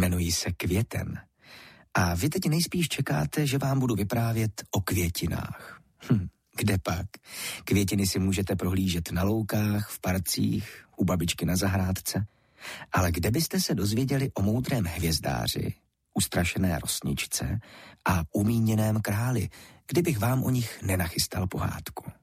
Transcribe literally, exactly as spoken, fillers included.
Jmenuji se Květen. A vy teď nejspíš čekáte, že vám budu vyprávět o květinách. Hm, kde pak? Květiny si můžete prohlížet na loukách, v parcích, u babičky na zahrádce. Ale kde byste se dozvěděli o moudrém hvězdáři, ustrašené rosničce a umíněném králi, kdybych vám o nich nenachystal pohádku?